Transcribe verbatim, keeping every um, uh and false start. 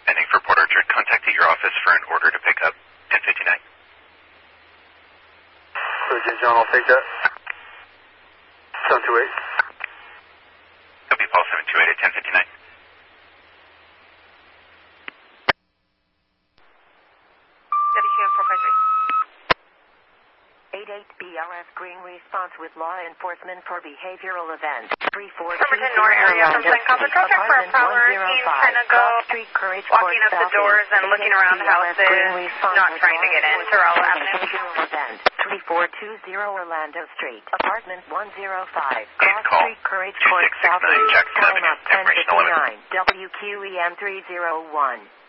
pending for Port Orchard. Contacted your office for an order to pick up ten fifty-nine. Agent John, I'll take that. seven two eight. Copy, Paul seven two eight at ten fifty-nine. W Q M four five three. eighty-eight B L S Green response with law enforcement for behavioral events. three four two Somerton North area from Saint Concept. Contact for a prowler. He's trying to go walking up the doors and looking around the houses, not trying to get in. Terrell Avenue. three four two zero Orlando Street, apartment one oh five, Please Cross call Street, Courage Court, two six six nine Southeast, Jackson time Avenue, up ten Informational fifty-nine, W Q E M three oh one.